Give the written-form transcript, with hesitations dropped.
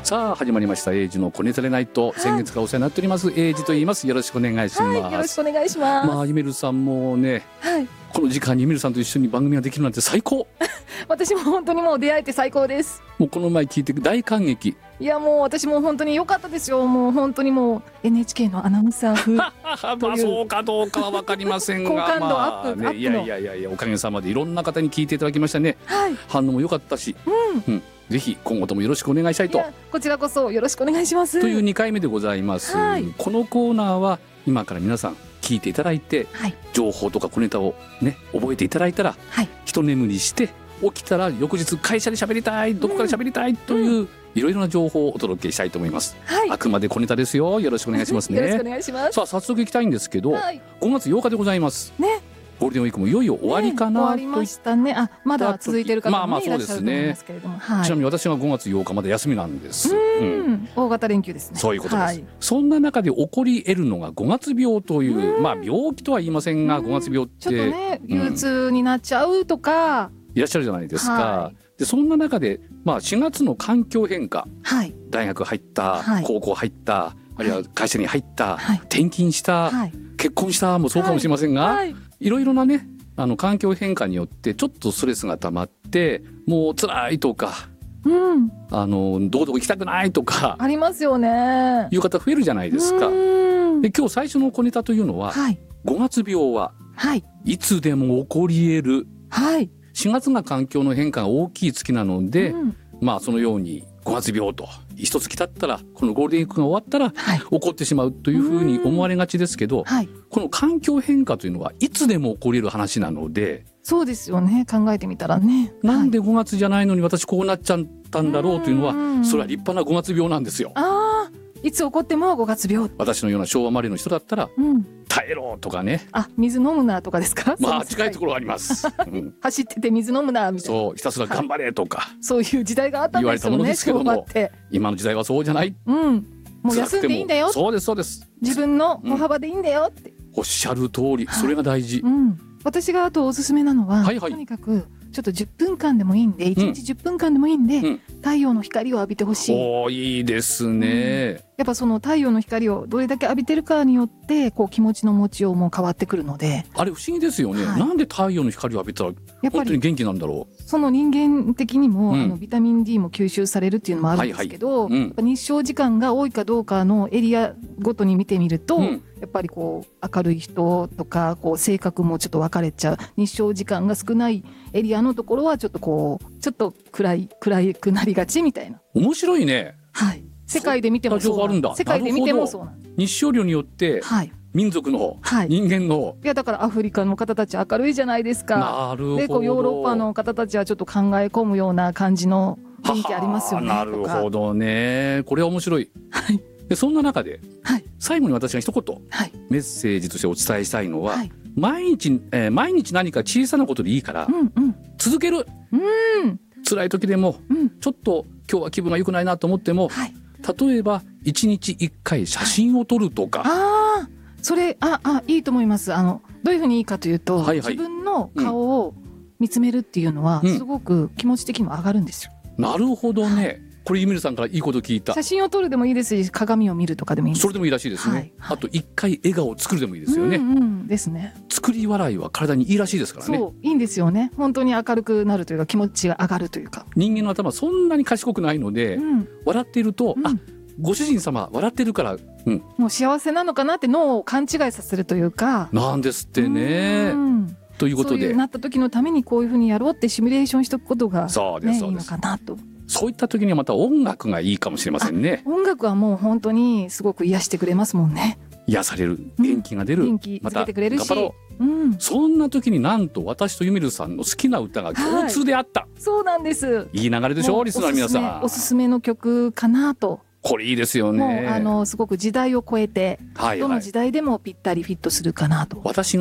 さあ始まりました英二の小ネタレナイト、先月からお世話になっております英二と言います。よろしくお願いします、 はい、よろしくお願いします。 まあゆめるさんもね、 はい、 この時間にゆめるさんと一緒に番組ができるなんて最高私も本当にもう出会えて最高です。 もうこの前聞いて大感激。 いやもう私も本当に良かったですよ。もう本当にもう NHK のアナウンサー風まあそうかどうかは分かりませんが好感度アップ、 まあね、いやおかげさまでいろんな方に聞いていただきましたね、 はい、 反応も良かったし、ぜひ今後ともよろしくお願いしたいと。 こちらこそよろしくお願いします。 という2回目でございます、 はい、 このコーナーは今から皆さん聞いていただいて、はい、情報とか小ネタをね覚えていただいたら、はい、一眠りして起きたら翌日会社で喋りたい、どこから喋りたいという、いろいろな情報をお届けしたいと思います、はい、あくまで小ネタですよ。よろしくお願いしますね。 よろしくお願いします。 さあ早速いきたいんですけど、はい、5月8日でございますね。ゴールデンウィークもいよいよ終わりかな、 終わりましたね。あ、まだ続いてる方も、ね、いらっしゃると思いますけれども、はい、 ちなみに私は5月8日まで休みなんです。 大型連休ですね。 そういうことです、 はい、 そんな中で起こり得るのが5月病という、まあ病気とは言いませんが、5月病ってちょっとね憂鬱になっちゃうとか、 いらっしゃるじゃないですか、 はい、 でそんな中で、まあ、4月の環境変化、 はい、 大学入った、はい、高校入った、あるいは会社に入った、はい、転勤した、はい、結婚したもそうかもしれませんが、はい、いろいろなね環境変化によってちょっとストレスが溜まってもう辛いとか、どこ行きたくないとかありますよね。 いう方増えるじゃないですか。で今日最初の小ネタというのは、はい、5月病は、はい、いつでも起こり得る、はい、4月が環境の変化が大きい月なので、まあそのように5月病と一月経ったらこのゴールデンウィークが終わったら、はい、起こってしまうというふうに思われがちですけど、はい、この環境変化というのはいつでも起こり得る話なので。 そうですよね、考えてみたらね。 なんで5月じゃないのに私こうなっちゃったんだろうというのは、それは立派な5月病なんですよ。 いつ起こっても5月病。 私のような昭和生まれの人だったら、耐えろとかね、 水飲むなとかですか。 まあ近いところあります、 走ってて水飲むなみたいな、 そうひたすら頑張れとか、はい、 そういう時代があったんですよね。 言われたものですけども、今の時代はそうじゃない、もう休んでいいんだよ。そうですそうです、自分の歩幅でいいんだよって、おっしゃる通り、それが大事、私があとおすすめなのは、とにかくちょっと10分間でもいいんで、1日10分間でもいいんで、太陽の光を浴びてほしい。 おー、いいですね、 やっぱその太陽の光をどれだけ浴びてるかによってこう気持ちの持ちようも変わってくるので。 あれ不思議ですよね、なんで太陽の光を浴びたら本当に元気なんだろう。 その人間的にも、ビタミン D も吸収されるっていうのもあるんですけど、日照時間が多いかどうかのエリアごとに見てみると、やっぱりこう明るい人とかこう性格もちょっと分かれちゃう。日照時間が少ないエリアのところはちょっとこうちょっと暗くなりがちみたいな。 面白いね。 はい、世界で見てもそうなんだ。世界で見てもそうなんだ。 日照量によって、民族の、人間の、 いやだからアフリカの方たち明るいじゃないですか。 なるほど。 でこうヨーロッパの方たちはちょっと考え込むような感じの雰囲気ありますよね。 なるほどね、これは面白い。でそんな中で、最後に私が一言、メッセージとしてお伝えしたいのは、毎日何か小さなことでいいから、続ける。辛い時でも、ちょっと今日は気分が良くないなと思っても、例えば1日1回写真を撮るとか、 それいいと思います。どういうふうにいいかというと、自分の顔を見つめるっていうのは、すごく気持ち的にも上がるんですよ。 なるほどね、これゆみるさんからいいこと聞いた。 写真を撮るでもいいですし、鏡を見るとかでもいいんです。 それでもいいらしいですね、あと1回笑顔を作るでもいいですよね。 ですね。 作り笑いは体にいいらしいですからね。 そういいんですよね。本当に明るくなるというか、気持ちが上がるというか。 人間の頭はそんなに賢くないので、笑っていると、ご主人様笑ってるから、 もう幸せなのかなって脳を勘違いさせるというかなんですってね。ということで、 そういうなった時のためにこういうふうにやろうってシミュレーションしておくことが、いいのかなと。 そういった時にはまた音楽がいいかもしれませんね。 音楽はもう本当にすごく癒してくれますもんね。 癒される、元気が出る、 元気つけてくれるし、 また頑張ろう、そんな時になんと私とゆみるさんの好きな歌が共通であった、 そうなんです。 いい流れでしょう、リスナーの皆さん。 おすすめの曲かなと。 これいいですよね。 もうすごく時代を超えて、どの時代でもぴったりフィットするかなと。 私